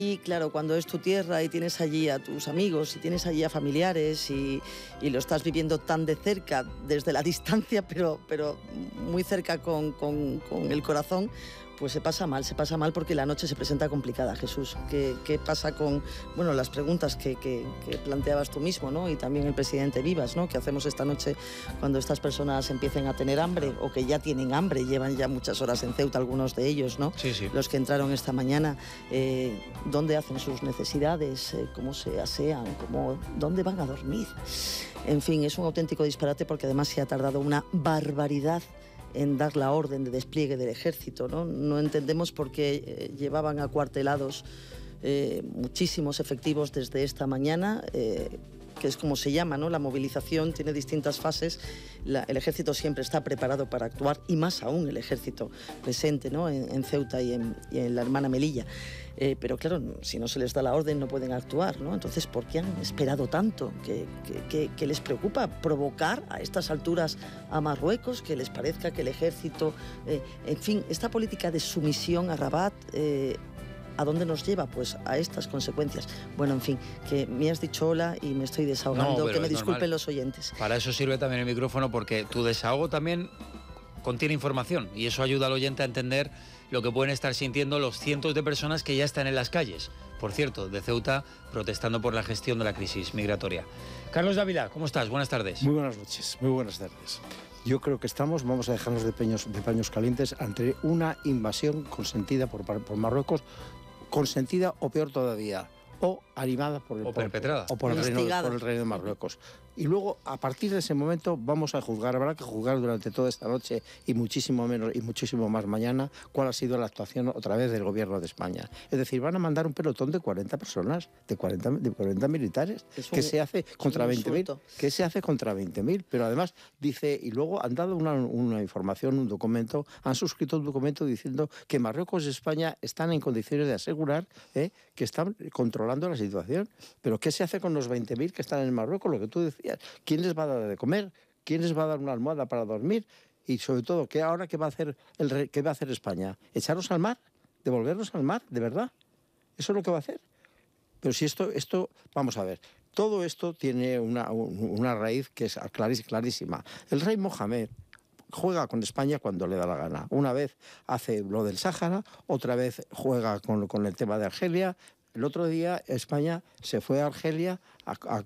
Y claro, cuando es tu tierra y tienes allí a tus amigos y tienes allí a familiares y lo estás viviendo tan de cerca, desde la distancia, pero muy cerca con el corazón, pues se pasa mal porque la noche se presenta complicada, Jesús. ¿Qué pasa con las preguntas que planteabas tú mismo, ¿no? Y también el presidente Vivas, ¿no? ¿Qué hacemos esta noche cuando estas personas empiecen a tener hambre o que ya tienen hambre, llevan ya muchas horas en Ceuta, algunos de ellos, ¿no? Sí. Los que entraron esta mañana, ¿dónde hacen sus necesidades? ¿Cómo se asean? ¿Dónde van a dormir? En fin, es un auténtico disparate porque además se ha tardado una barbaridad en dar la orden de despliegue del ejército, ¿no? No entendemos por qué llevaban acuartelados muchísimos efectivos desde esta mañana, que es como se llama, ¿no? La movilización tiene distintas fases. El ejército siempre está preparado para actuar, y más aún el ejército presente, ¿no? en Ceuta y en la hermana Melilla. Pero claro, si no se les da la orden no pueden actuar, ¿no? Entonces, ¿por qué han esperado tanto? ¿Qué les preocupa? ¿Provocar a estas alturas a Marruecos? ¿Que les parezca que el ejército... en fin, esta política de sumisión a Rabat... ¿a dónde nos lleva? Pues a estas consecuencias. Bueno, en fin, que me has dicho hola y me estoy desahogando, que me disculpen los oyentes. Para eso sirve también el micrófono, porque tu desahogo también contiene información y eso ayuda al oyente a entender lo que pueden estar sintiendo los cientos de personas que ya están en las calles, por cierto, de Ceuta, protestando por la gestión de la crisis migratoria. Carlos Dávila, ¿cómo estás? Buenas tardes. Muy buenas noches, muy buenas tardes. Yo creo que vamos a dejarnos de paños calientes ante una invasión consentida por Marruecos, consentida o peor todavía, o animada por el perpetrada o por el reino de Marruecos. Y luego, a partir de ese momento, vamos a juzgar, habrá que juzgar durante toda esta noche y muchísimo menos y muchísimo más mañana cuál ha sido la actuación otra vez del gobierno de España. Es decir, van a mandar un pelotón de 40 personas, de 40 militares, que se hace contra 20.000, que se hace contra 20.000, pero además dice, y luego han dado una información, un documento, han suscrito un documento diciendo que Marruecos y España están en condiciones de asegurar que están controlando la situación. Pero ¿qué se hace con los 20.000 que están en Marruecos? Lo que tú decías. ¿Quién les va a dar de comer? ¿Quién les va a dar una almohada para dormir? Y sobre todo, ¿qué va a hacer qué va a hacer España? ¿Echarnos al mar? ¿Devolvernos al mar? ¿De verdad? ¿Eso es lo que va a hacer? Pero si esto vamos a ver, todo esto tiene una raíz que es clarísima. El rey Mohamed juega con España cuando le da la gana. Una vez hace lo del Sáhara, otra vez juega con el tema de Argelia. El otro día España se fue a Argelia a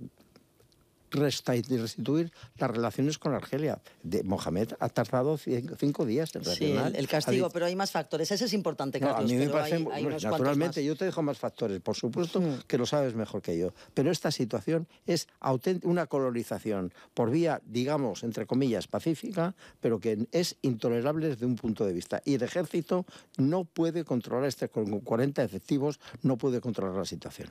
restituir las relaciones con Argelia. Mohamed ha tardado 5 días en reaccionar. Sí, el castigo, pero hay más factores. Ese es importante, Carlos. A mí me parece, hay naturalmente, yo te dejo más factores, por supuesto, que lo sabes mejor que yo. Pero esta situación es una colonización por vía, digamos, entre comillas, pacífica, pero que es intolerable desde un punto de vista. Y el ejército no puede controlar, con 40 efectivos, no puede controlar la situación.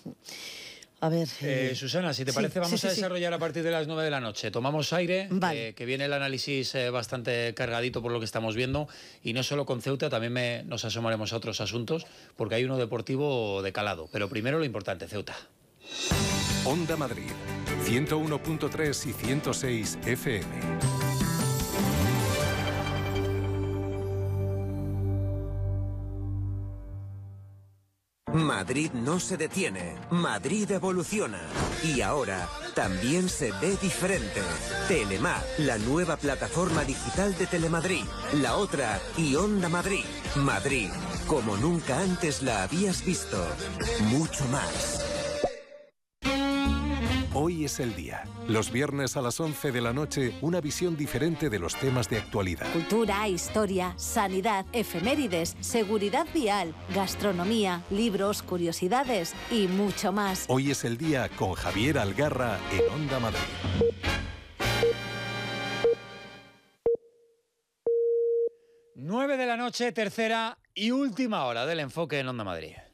A ver, Susana, si te parece, vamos a desarrollar a partir de las 9 de la noche. Tomamos aire, vale. Que viene el análisis bastante cargadito por lo que estamos viendo, y no solo con Ceuta, también nos asomaremos a otros asuntos, porque hay uno deportivo de calado. Pero primero lo importante, Ceuta. Onda Madrid, 101.3 y 106 FM. Madrid no se detiene, Madrid evoluciona y ahora también se ve diferente. Telemar, la nueva plataforma digital de Telemadrid, la otra y Onda Madrid. Madrid, como nunca antes la habías visto, mucho más. Hoy es el día. Los viernes a las 11 de la noche, una visión diferente de los temas de actualidad. Cultura, historia, sanidad, efemérides, seguridad vial, gastronomía, libros, curiosidades y mucho más. Hoy es el día con Javier Algarra en Onda Madrid. Nueve de la noche, tercera y última hora del enfoque en Onda Madrid.